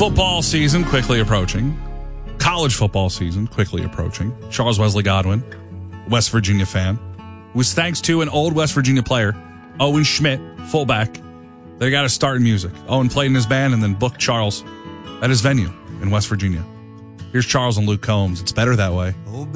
Football season quickly approaching. College football season quickly approaching. Charles Wesley Godwin, West Virginia fan, was thanks to an old West Virginia player, Owen Schmidt, fullback. They got a start in music. Owen played in his band and then booked Charles at his venue in West Virginia. Here's Charles and Luke Combs. It's better that way.